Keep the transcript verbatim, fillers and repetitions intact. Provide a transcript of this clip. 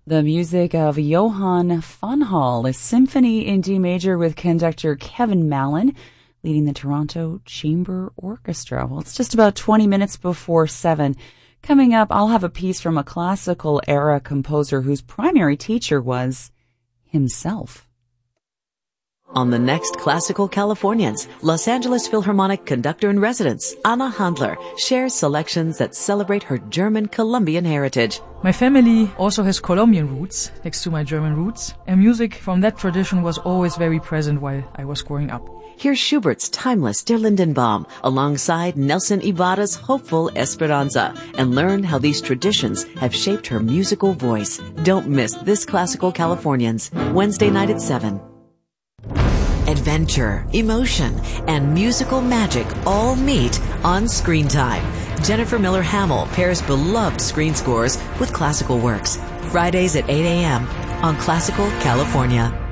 The music of Johann von Hall, a symphony in D major with conductor Kevin Mallon, leading the Toronto Chamber Orchestra. Well, it's just about twenty minutes before seven. Coming up, I'll have a piece from a classical era composer whose primary teacher was himself. On the next Classical Californians, Los Angeles Philharmonic conductor-in-residence Anna Handler shares selections that celebrate her German-Colombian heritage. My family also has Colombian roots, next to my German roots, and music from that tradition was always very present while I was growing up. Here's Schubert's timeless Der Lindenbaum alongside Nelson Ibarra's hopeful Esperanza, and learn how these traditions have shaped her musical voice. Don't miss this Classical Californians, Wednesday night at seven. Adventure, emotion, and musical magic all meet on Screen Time. Jennifer Miller Hamill pairs beloved screen scores with classical works. Fridays at eight a.m. on Classical California.